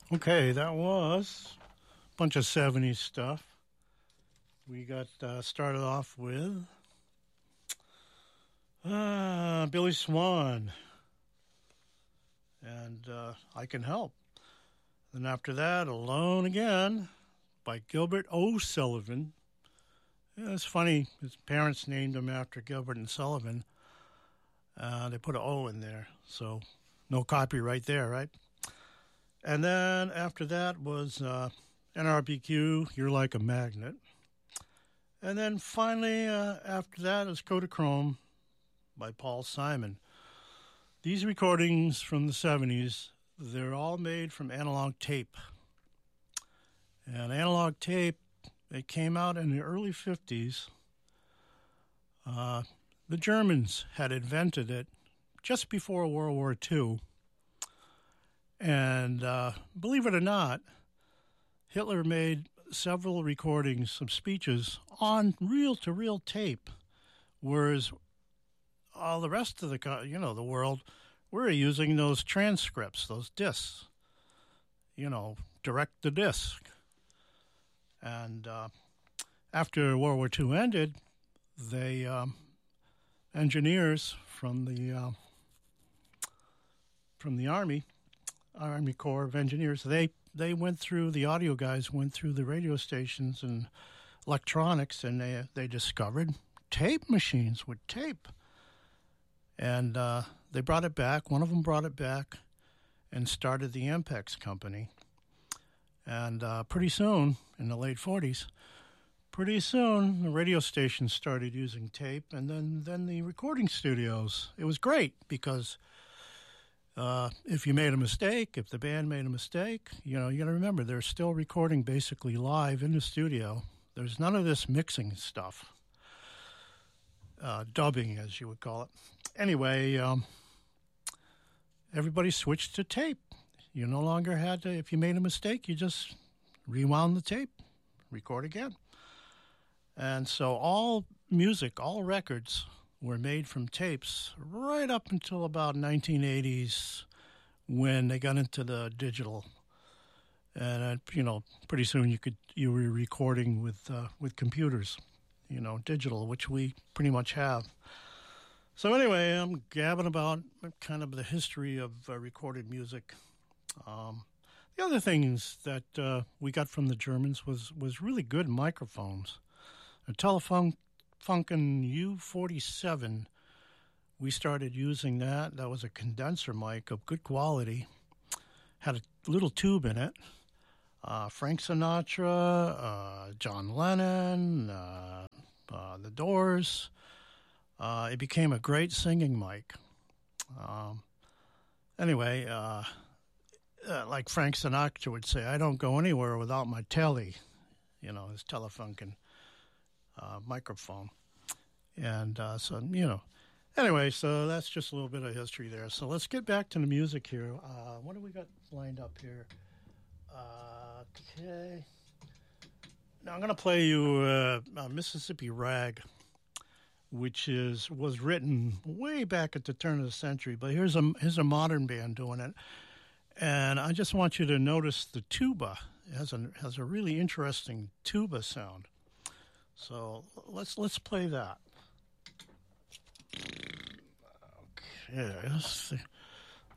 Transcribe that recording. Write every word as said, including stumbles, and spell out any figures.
Okay, that was a bunch of seventies stuff. We got uh, started off with uh, Billy Swan and uh, I Can Help. Then after that, Alone Again by Gilbert O'Sullivan. Yeah, it's funny, his parents named him after Gilbert and Sullivan. Uh, they put an O in there, so no copyright there, right? And then after that was uh, N R B Q, You're Like a Magnet. And then finally, uh, after that is Kodachrome by Paul Simon. These recordings from the seventies, they're all made from analog tape. And analog tape, it came out in the early fifties. Uh, the Germans had invented it just before World War Two. And uh, believe it or not, Hitler made several recordings, some speeches on reel-to-reel tape, whereas all the rest of the, you know, the world, we're using those transcripts, those discs, you know, direct to disc. And uh, after World War Two ended, they um, engineers from the uh, from the Army. Army Corps of Engineers, they they went through, the audio guys went through the radio stations and electronics, and they they discovered tape machines with tape. And uh, they brought it back. One of them brought it back and started the Ampex company. And uh, pretty soon, in the late forties, pretty soon the radio stations started using tape, and then, then the recording studios. It was great because Uh, if you made a mistake, if the band made a mistake, you know, you got to remember they're still recording basically live in the studio. There's none of this mixing stuff, uh, dubbing, as you would call it. Anyway, um, everybody switched to tape. You no longer had to, if you made a mistake, you just rewound the tape, record again. And so all music, all records were made from tapes right up until about nineteen eighties when they got into the digital. And, uh, you know, pretty soon you could you were recording with uh, with computers, you know, digital, which we pretty much have. So anyway, I'm gabbing about kind of the history of uh, recorded music. Um, the other things that uh, we got from the Germans was, was really good microphones. A Telefunken Funkin U forty-seven, we started using that. That was a condenser mic of good quality. Had a little tube in it. Uh, Frank Sinatra, uh, John Lennon, uh, uh, The Doors. Uh, it became a great singing mic. Um, anyway, uh, uh, like Frank Sinatra would say, I don't go anywhere without my telly, you know, his Telefunken Uh, microphone. And uh, so, you know, anyway, so that's just a little bit of history there. So let's get back to the music here. Uh, what do we got lined up here? Uh, okay. Now I'm going to play you uh, uh, Mississippi Rag, which is was written way back at the turn of the century. But here's a, here's a modern band doing it. And I just want you to notice the tuba. It has a, has a really interesting tuba sound. So let's let's play that. Okay, let's see.